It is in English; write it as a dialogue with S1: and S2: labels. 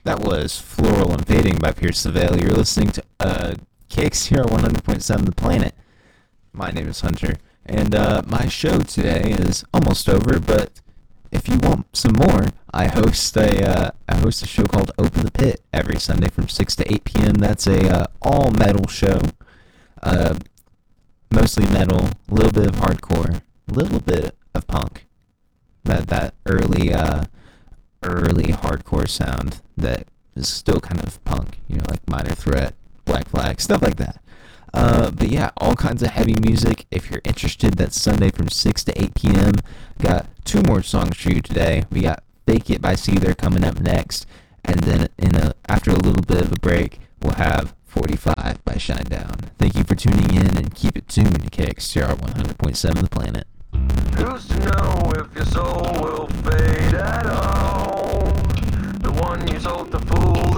S1: That was Floral Invading by Pierce the Veil. You're listening to KXTR 100.7 The Planet. My name is Hunter, and my show today is almost over, but if you want some more, I host a show called Open the Pit every Sunday from 6 to 8 p.m. That's a all-metal show, mostly metal, a little bit of hardcore, a little bit of punk. That early hardcore sound that is still kind of punk, like Minor Threat, Black Flag, stuff like that. But yeah, all kinds of heavy music. If you're interested, that's Sunday from 6 to 8 p.m. Got two more songs for you today. We got Fake It by Seether coming up next, and then after a little bit of a break, we'll have 45 by Shinedown. Thank you for tuning in, and keep it tuned to KXTR 100.7 The Planet.
S2: Who's to know if your soul will fade at all? The one you sold the fool